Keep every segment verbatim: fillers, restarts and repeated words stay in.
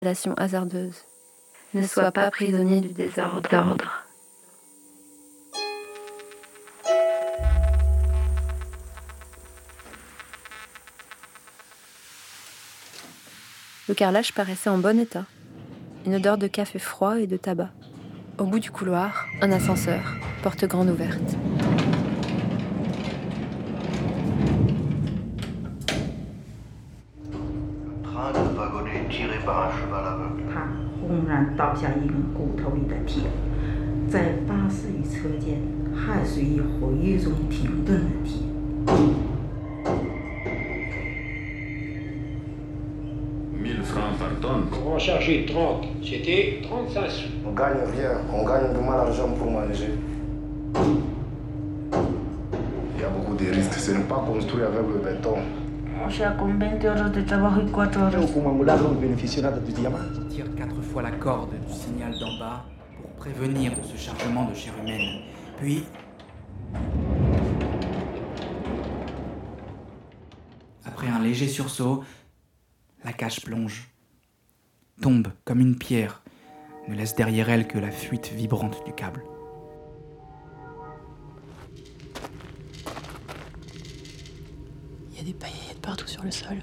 Relation hasardeuse. Ne sois pas prisonnier du désordre. Le carrelage paraissait en bon état. Une odeur de café froid et de tabac. Au bout du couloir, un ascenseur, porte grande ouverte. Train de wagonnet tiré par un cheval aveugle. 他轰然倒下一根骨头里的铁，在巴士与车间，汗水与回忆中停顿了铁。 mille francs par tonne. On chargeait trente, c'était trente-cinq sous. On gagne rien, on gagne vraiment l'argent pour manger. Il y a beaucoup de risques, ce n'est pas construit avec le béton. O sea, con veinte horas de trabajo y cuatro horas. On tire quatre fois la corde du signal d'en bas pour prévenir de ce chargement de chair humaine. Puis... Après un léger sursaut, la cage plonge, tombe comme une pierre, ne laisse derrière elle que la fuite vibrante du câble. Il y a des paillettes partout sur le sol.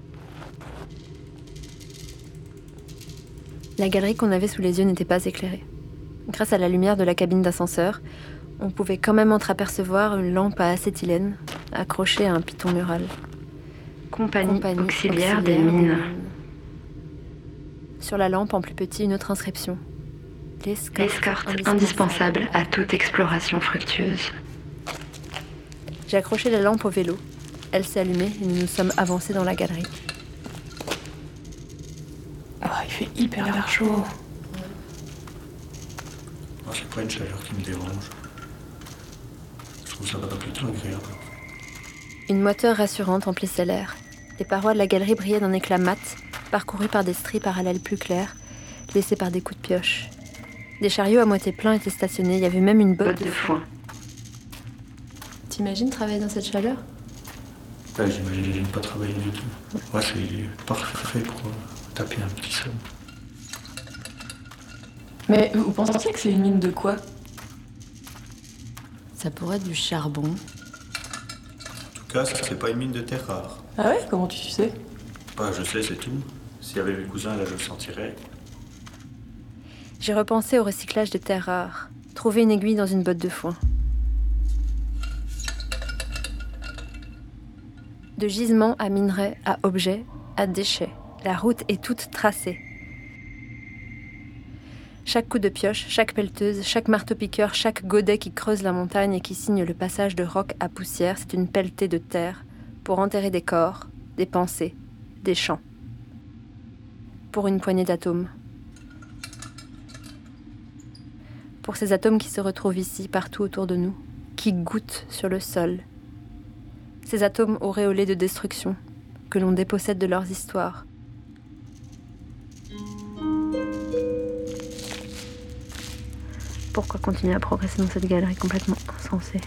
La galerie qu'on avait sous les yeux n'était pas éclairée. Grâce à la lumière de la cabine d'ascenseur, on pouvait quand même entreapercevoir une lampe à acétylène accrochée à un piton mural. Compagnie, Compagnie auxiliaire, auxiliaire des mines. Sur la lampe, en plus petit, une autre inscription. L'escorte, L'escorte indispensable à toute exploration fructueuse. J'ai accroché la lampe au vélo. Elle s'est allumée et nous nous sommes avancés dans la galerie. Ah, il fait hyper, hyper chaud. Ah, c'est pas une chaleur qui me dérange. Je trouve ça va plutôt agréable. Une moiteur rassurante emplissait l'air. Les parois de la galerie brillaient d'un éclat mat, parcouru par des stries parallèles plus claires, laissées par des coups de pioche. Des chariots à moitié pleins étaient stationnés, il y avait même une botte Botte de foin. T'imagines travailler dans cette chaleur? Ouais, j'imagine pas travailler du tout. Ouais, c'est parfait pour euh, taper un petit somme. Mais vous pensez que c'est une mine de quoi? Ça pourrait être du charbon. En tout cas, c'est pas une mine de terre rare. Ah ouais? Comment tu sais? Bah, je sais, c'est tout. S'il y avait mes cousins, là, je le sentirais. J'ai repensé au recyclage des terres rares. Trouver une aiguille dans une botte de foin. De gisement à minerai, à objet, à déchets. La route est toute tracée. Chaque coup de pioche, chaque pelleteuse, chaque marteau-piqueur, chaque godet qui creuse la montagne et qui signe le passage de roc à poussière, c'est une pelletée de terre pour enterrer des corps, des pensées, des chants. Pour une poignée d'atomes. Pour ces atomes qui se retrouvent ici, partout autour de nous, qui goûtent sur le sol. Ces atomes auréolés de destruction, que l'on dépossède de leurs histoires. Pourquoi continuer à progresser dans cette galerie complètement insensée?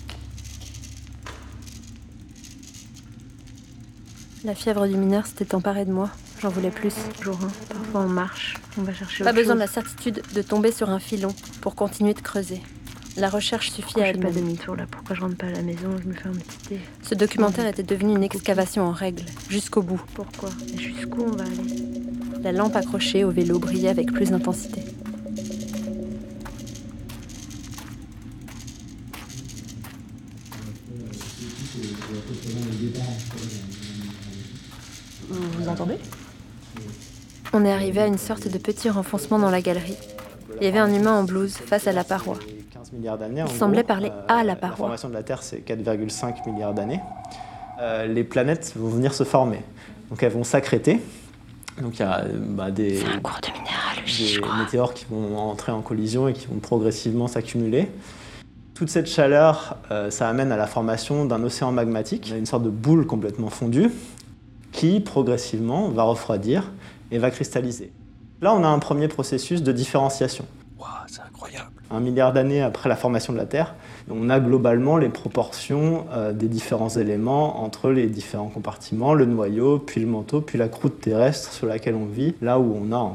La fièvre du mineur s'était emparée de moi. J'en voulais plus. Jour un, parfois on marche, on va chercher autre chose. Pas besoin de la certitude de tomber sur un filon pour continuer de creuser. La recherche suffit à elle. Je fais pas demi-tour là, pourquoi je rentre pas à la maison, je me fais un petit thé. Ce documentaire était devenu une excavation en règle, jusqu'au bout. Pourquoi? Et jusqu'où on va aller? La lampe accrochée au vélo brillait avec plus d'intensité. Vous entendez? On est arrivé à une sorte de petit renfoncement dans la galerie. Il y avait un humain en blouse face à la paroi. quinze milliards d'années. Il semblait parler à la paroi. La formation de la Terre, c'est quatre virgule cinq milliards d'années. Euh, les planètes vont venir se former. Donc elles vont s'accréter. Donc il y a bah, des, C'est un cours de minéralogie, je des crois. météores qui vont entrer en collision et qui vont progressivement s'accumuler. Toute cette chaleur, euh, ça amène à la formation d'un océan magmatique, une sorte de boule complètement fondue, qui progressivement va refroidir et va cristalliser. Là, on a un premier processus de différenciation. Waouh, c'est incroyable. Un milliard d'années après la formation de la Terre, on a globalement les proportions euh, des différents éléments entre les différents compartiments, le noyau, puis le manteau, puis la croûte terrestre sur laquelle on vit, là où on a